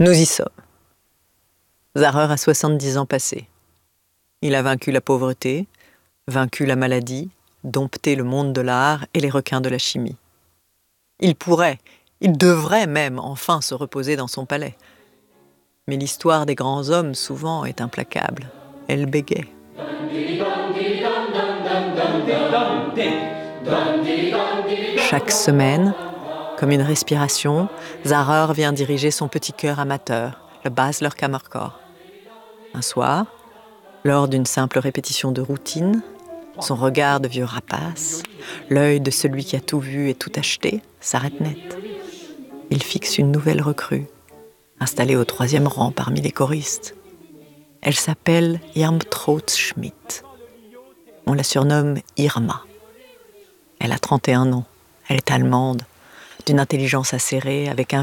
Nous y sommes. Zahrer a 70 ans passés. Il a vaincu la pauvreté, vaincu la maladie, dompté le monde de l'art et les requins de la chimie. Il pourrait, il devrait même enfin se reposer dans son palais. Mais l'histoire des grands hommes, souvent, est implacable. Elle bégaie. Chaque semaine, comme une respiration, Zahrer vient diriger son petit chœur amateur, le Basler Kammerchor. Un soir, lors d'une simple répétition de routine, son regard de vieux rapace, l'œil de celui qui a tout vu et tout acheté, s'arrête net. Il fixe une nouvelle recrue, installée au 3e rang parmi les choristes. Elle s'appelle Irmtraut Schmidt. On la surnomme Irma. Elle a 31 ans. Elle est allemande, d'une intelligence acérée, avec un